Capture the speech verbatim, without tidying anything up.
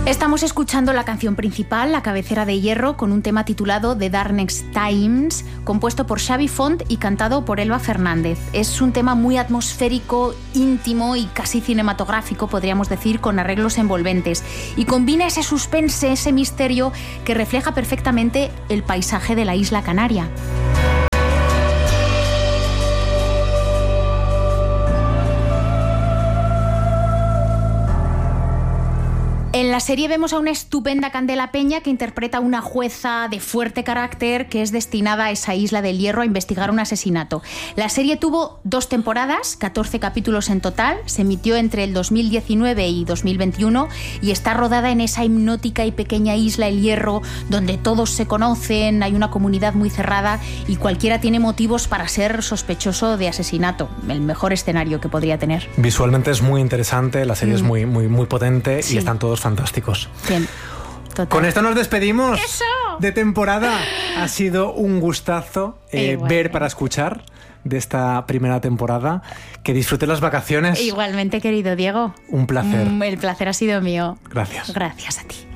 Estamos escuchando la canción principal, La cabecera de hierro, con un tema titulado The Darkest Times, compuesto por Xavi Font y cantado por Elba Fernández. Es un tema muy atmosférico, íntimo y casi cinematográfico, podríamos decir, con arreglos envolventes. Y combina ese suspense, ese misterio que refleja perfectamente el paisaje de la isla Canaria. En la serie vemos a una estupenda Candela Peña que interpreta a una jueza de fuerte carácter que es destinada a esa isla del Hierro a investigar un asesinato. La serie tuvo dos temporadas, catorce capítulos en total, se emitió entre el dos mil diecinueve y dos mil veintiuno y está rodada en esa hipnótica y pequeña isla El Hierro, donde todos se conocen, hay una comunidad muy cerrada y cualquiera tiene motivos para ser sospechoso de asesinato. El mejor escenario que podría tener. Visualmente es muy interesante, la serie mm. es muy, muy, muy potente, sí. Y están todos fantásticos. Bien. Total. Con esto nos despedimos. ¡Eso! De temporada. Ha sido un gustazo eh, ver para escuchar de esta primera temporada. Que disfruten las vacaciones. Igualmente, querido Diego. Un placer. El placer ha sido mío. Gracias. Gracias a ti.